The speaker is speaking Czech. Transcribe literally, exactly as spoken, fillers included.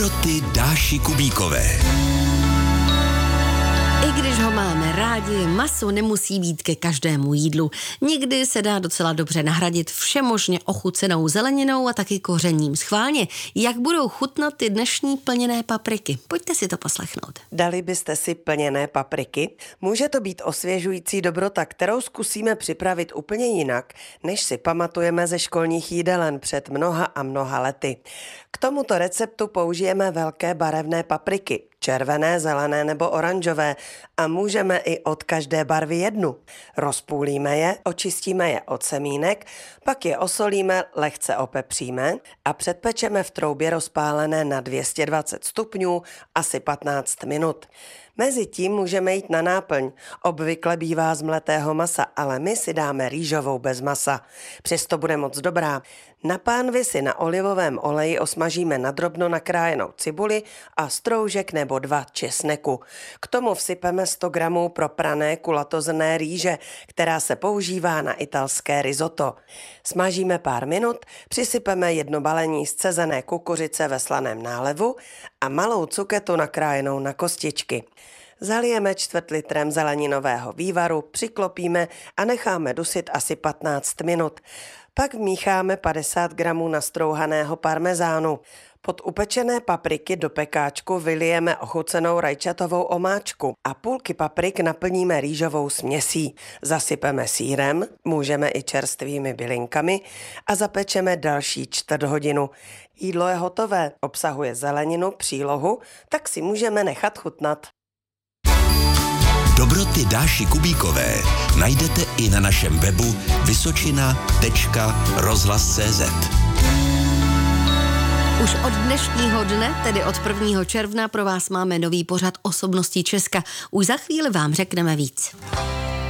Dobroty Dáši Kubíkové. I když ho máme rádi, maso nemusí být ke každému jídlu. Někdy se dá docela dobře nahradit všemožně ochucenou zeleninou a taky kořením. Schválně, jak budou chutnat ty dnešní plněné papriky? Pojďte si to poslechnout. Dali byste si plněné papriky? Může to být osvěžující dobrota, kterou zkusíme připravit úplně jinak, než si pamatujeme ze školních jídelen před mnoha a mnoha lety. K tomuto receptu použijeme velké barevné papriky, červené, zelené nebo oranžové, a můžeme i od každé barvy jednu. Rozpůlíme je, očistíme je od semínek, pak je osolíme, lehce opepříme a předpečeme v troubě rozpálené na dvě stě dvacet stupňů asi patnáct minut. Mezitím můžeme jít na náplň. Obvykle bývá z mletého masa, ale my si dáme rýžovou bez masa. Přesto bude moc dobrá. Na pánvi si na olivovém oleji osmažíme nadrobno nakrájenou cibuli a stroužek nebo dva česneku. K tomu vsypeme sto gramů proprané kulatozrnné rýže, která se používá na italské risotto. Smažíme pár minut, přisypeme jedno balení zcezené kukuřice ve slaném nálevu a malou cuketu nakrájenou na kostičky. Zalijeme čtvrt litrem zeleninového vývaru, přiklopíme a necháme dusit asi patnáct minut. Pak vmícháme padesát gramů nastrouhaného parmezánu. Pod upečené papriky do pekáčku vylijeme ochucenou rajčatovou omáčku a půlky paprik naplníme rýžovou směsí. Zasypeme sýrem, můžeme i čerstvými bylinkami a zapečeme další čtvrt hodinu. Jídlo je hotové, obsahuje zeleninu, přílohu, tak si můžeme nechat chutnat. Dobroty Dáši Kubíkové najdete i na našem webu vysočina tečka rozhlas tečka cé zet. Už od dnešního dne, tedy od prvního června, pro vás máme nový pořad Osobností Česka. Už za chvíli vám řekneme víc.